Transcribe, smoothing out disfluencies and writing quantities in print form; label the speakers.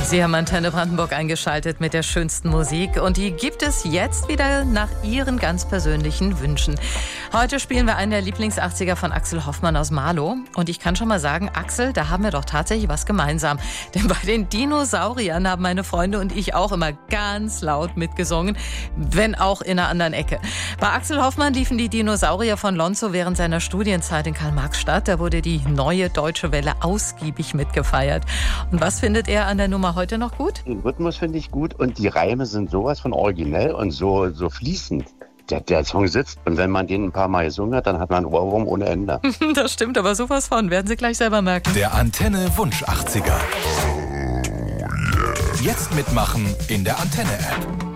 Speaker 1: Sie haben Antenne Brandenburg eingeschaltet mit der schönsten Musik und die gibt es jetzt wieder nach Ihren ganz persönlichen Wünschen. Heute spielen wir einen der Lieblings-80er von Axel Hoffmann aus Marlow und ich kann schon mal sagen, Axel, da haben wir doch tatsächlich was gemeinsam. Denn bei den Dinosauriern haben meine Freunde und ich auch immer ganz laut mitgesungen, wenn auch in einer anderen Ecke. Bei Axel Hoffmann liefen die Dinosaurier von Lonzo während seiner Studienzeit in Karl-Marx-Stadt. Da wurde die neue Deutsche Welle ausgiebig mitgefeiert. Und was findet er an der Nummer heute noch gut?
Speaker 2: Den Rhythmus finde ich gut und die Reime sind sowas von originell und so fließend. Der Song sitzt und wenn man den ein paar Mal gesungen hat, dann hat man einen Ohrwurm ohne Ende.
Speaker 1: Das stimmt, aber sowas von, werden Sie gleich selber merken.
Speaker 3: Der Antenne Wunsch 80er. Jetzt mitmachen in der Antenne-App.